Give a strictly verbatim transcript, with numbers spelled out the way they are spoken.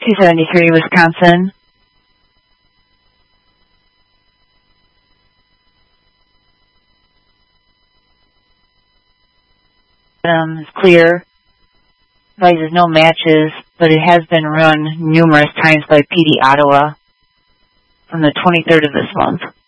two seventy-three, Wisconsin. Um, is clear. Advises no matches, but it has been run numerous times by P D Ottawa from the twenty-third of this month.